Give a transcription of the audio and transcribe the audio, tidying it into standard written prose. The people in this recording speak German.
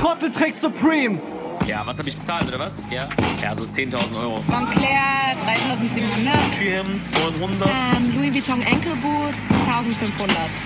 Trottel trägt Supreme. Ja, was habe ich bezahlt, oder was? Ja, so 10.000 Euro. Moncler 3.700. GM 900. Louis Vuitton Ankle Boots 1.500.